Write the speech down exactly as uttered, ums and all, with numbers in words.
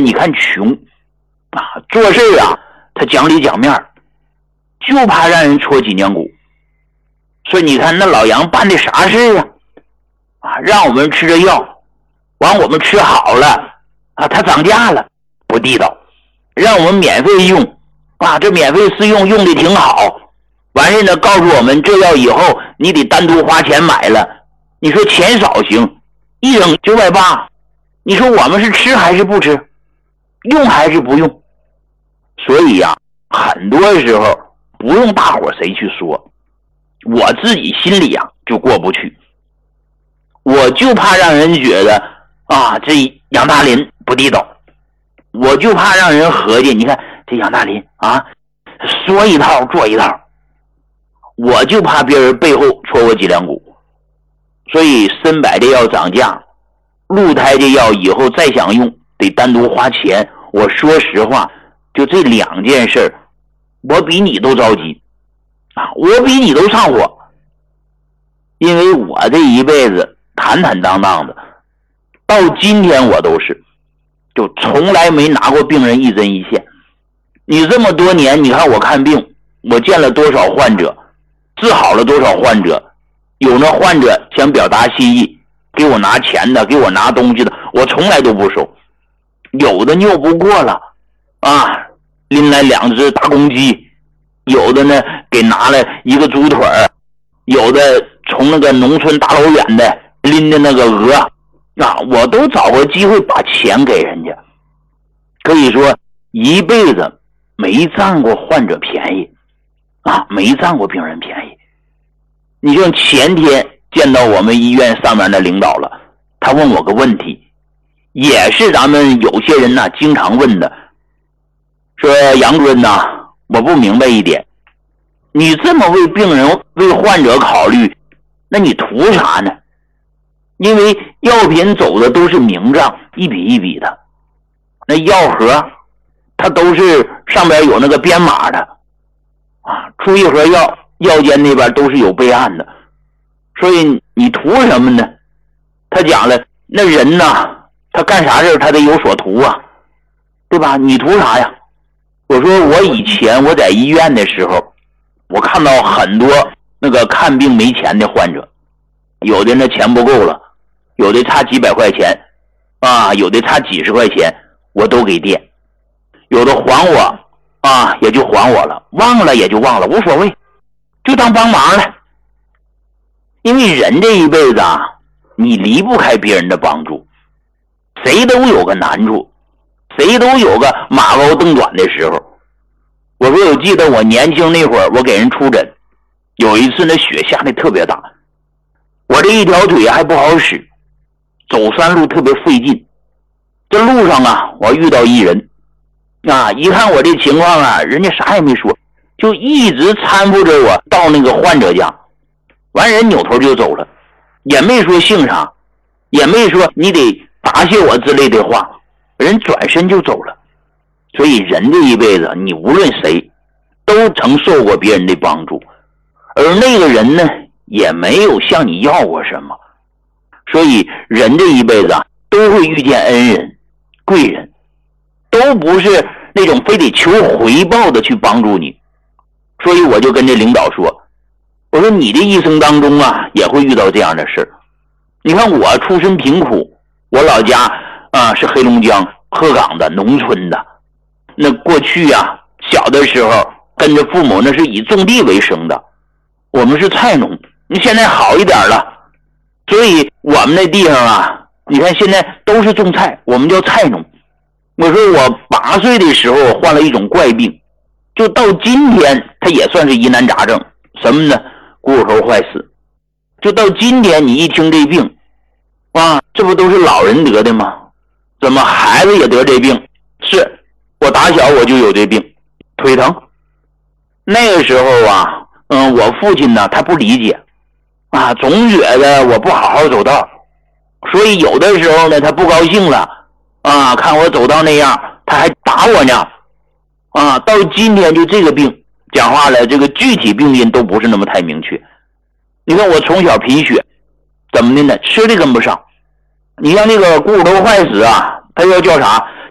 人你看穷啊，做事啊他讲理讲面，就怕让人戳脊梁骨。所以你看那老杨办的啥事啊？啊，让我们吃着药，完我们吃好了啊，他涨价了，不地道。让我们免费用啊，这免费试用用的挺好，完事呢告诉我们这药以后你得单独花钱买了，你说钱少行，一整九百八，你说我们是吃还是不吃，用还是不用？所以呀、啊，很多时候不用大伙谁去说，我自己心里啊就过不去，我就怕让人觉得啊这杨大林不地道，我就怕让人合计，你看这杨大林啊，说一套做一套，我就怕别人背后戳我脊梁骨。所以参百的药涨价，鹿胎的药以后再想用得单独花钱。我说实话，就这两件事，我比你都着急啊，我比你都上火。因为我这一辈子坦坦荡荡的，到今天我都是就从来没拿过病人一针一线。你这么多年，你看我看病，我见了多少患者，治好了多少患者，有那患者想表达心意，给我拿钱的，给我拿东西的，我从来都不收。有的拗不过了啊，拎来两只大公鸡，有的呢给拿了一个猪腿儿，有的从那个农村大老远的拎的那个鹅啊，我都找过机会把钱给人家。可以说一辈子没占过患者便宜啊，没占过病人便宜。你像前天见到我们医院上面的领导了，他问我个问题，也是咱们有些人呢经常问的，说杨尊呐，我不明白一点，你这么为病人为患者考虑，那你图啥呢？因为药品走的都是明账，一笔一笔的，那药盒它都是上边有那个编码的啊，出一盒药，药监那边都是有备案的，所以你图什么呢？他讲了，那人呐，他干啥事他得有所图啊，对吧？你图啥呀？我说我以前我在医院的时候，我看到很多那个看病没钱的患者，有的那钱不够了，有的差几百块钱啊，有的差几十块钱，我都给垫，有的还我啊，也就还我了，忘了也就忘了，无所谓，就当帮忙了。因为人这一辈子啊，你离不开别人的帮助，谁都有个难处，谁都有个马高蹬短的时候。我说我记得我年轻那会儿，我给人出诊，有一次那雪下的特别大，我这一条腿还不好使，走山路特别费劲。这路上啊，我遇到一人啊，一看我这情况啊，人家啥也没说，就一直搀扶着我到那个患者家，完人扭头就走了，也没说姓啥，也没说你得答谢我之类的话，人转身就走了。所以人这一辈子，你无论谁都曾受过别人的帮助，而那个人呢也没有向你要过什么。所以人这一辈子啊，都会遇见恩人贵人，都不是那种非得求回报的去帮助你。所以我就跟这领导说，我说你的一生当中啊也会遇到这样的事。你看我出身贫苦，我老家啊是黑龙江鹤岗的农村的，那过去啊小的时候跟着父母那是以种地为生的，我们是菜农。你现在好一点了，所以我们那地方啊，你看现在都是种菜，我们叫菜农。我说我八岁的时候患了一种怪病，就到今天它也算是疑难杂症，什么呢？股骨头坏死。就到今天你一听这病啊，这不都是老人得的吗？怎么孩子也得这病？是我打小我就有这病，腿疼。那个时候啊，嗯，我父亲呢他不理解啊，总觉得我不好好走道，所以有的时候呢他不高兴了啊，看我走道那样他还打我呢啊。到今天就这个病讲话了，这个具体病因都不是那么太明确。你看我从小贫血，怎么的呢？吃的跟不上。你像那个股骨头坏死啊，他要叫啥？